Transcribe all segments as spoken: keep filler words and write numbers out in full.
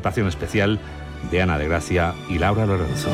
participación especial de Ana de Gracia y Laura Lorenzo.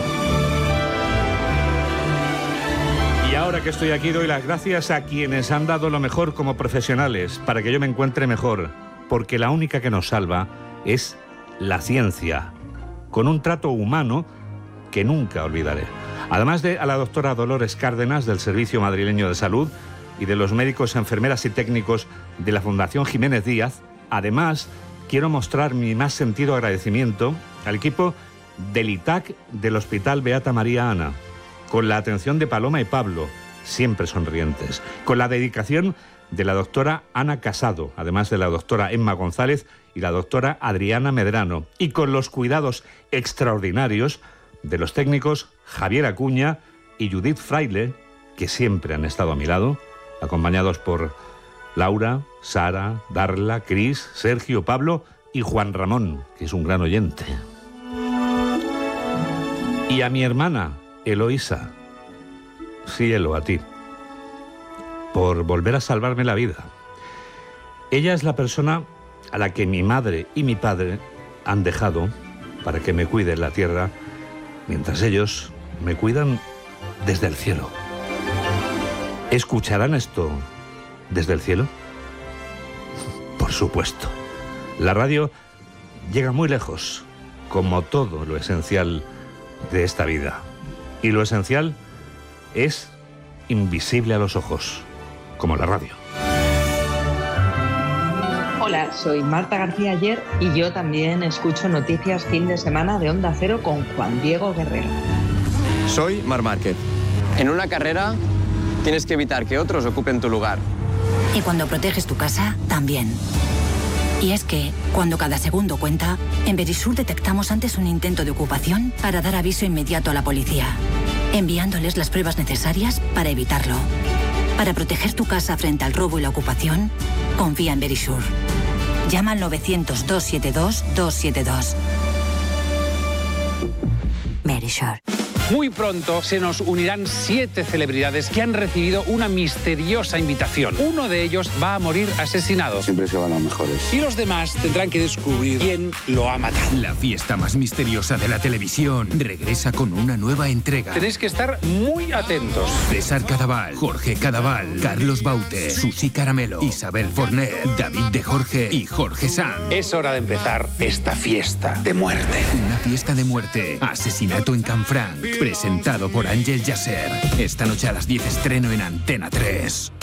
Y ahora que estoy aquí doy las gracias a quienes han dado lo mejor como profesionales para que yo me encuentre mejor, porque la única que nos salva es la ciencia, con un trato humano que nunca olvidaré. Además de a la doctora Dolores Cárdenas del Servicio Madrileño de Salud y de los médicos, enfermeras y técnicos de la Fundación Jiménez Díaz, además quiero mostrar mi más sentido agradecimiento al equipo del I T A C del Hospital Beata María Ana, con la atención de Paloma y Pablo, siempre sonrientes, con la dedicación de la doctora Ana Casado, además de la doctora Emma González y la doctora Adriana Medrano, y con los cuidados extraordinarios de los técnicos Javier Acuña y Judith Fraile, que siempre han estado a mi lado, acompañados por Laura, Sara, Darla, Cris, Sergio, Pablo y Juan Ramón, que es un gran oyente. Y a mi hermana, Eloísa, sí, Elo, a ti, por volver a salvarme la vida. Ella es la persona a la que mi madre y mi padre han dejado para que me cuide en la tierra, mientras ellos me cuidan desde el cielo. ¿Escucharán esto desde el cielo? Por supuesto. La radio llega muy lejos, como todo lo esencial de esta vida. Y lo esencial es invisible a los ojos, como la radio. Hola, soy Marta García Ayer y yo también escucho Noticias Fin de Semana de Onda Cero con Juan Diego Guerrero. Soy Mar Márquez. En una carrera tienes que evitar que otros ocupen tu lugar. Y cuando proteges tu casa, también. Y es que, cuando cada segundo cuenta, en Verisur detectamos antes un intento de ocupación para dar aviso inmediato a la policía, enviándoles las pruebas necesarias para evitarlo. Para proteger tu casa frente al robo y la ocupación, confía en Verisur. Llama al novecientos, dos siete dos, dos siete dos. Verisur. Muy pronto se nos unirán siete celebridades que han recibido una misteriosa invitación. Uno de ellos va a morir asesinado. Siempre se van los mejores. Y los demás tendrán que descubrir quién lo ha matado. La fiesta más misteriosa de la televisión regresa con una nueva entrega. Tenéis que estar muy atentos. César Cadaval, Jorge Cadaval, Carlos Baute, Susi Caramelo, Isabel Forner, David de Jorge y Jorge Sanz. Es hora de empezar esta fiesta de muerte. Una fiesta de muerte. Asesinato en Canfranc. Presentado por Ángel Yasser. Esta noche a las diez estreno en Antena tres.